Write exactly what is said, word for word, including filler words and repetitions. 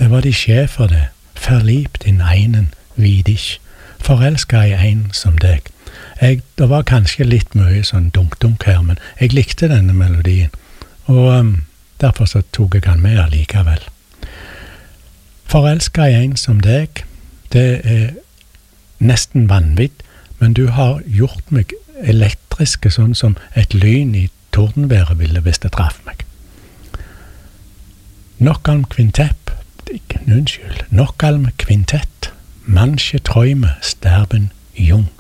Det var de sjefer det, verlibt in einen wie dich, forelska i en som deg. Jeg, det var kanskje litt mye sånn dunk-dunk her, men jeg likte denne melodien, og um, derfor så tok jeg han med allikevel. Forelska i en som deg, det er nesten vanvitt, men du har gjort meg elektriske sånn som et lyn i tordenværet ville hvis det traff meg. Nokkalm kvintett, unnskyld, Nokkalm kvintett, manche träume sterben jung.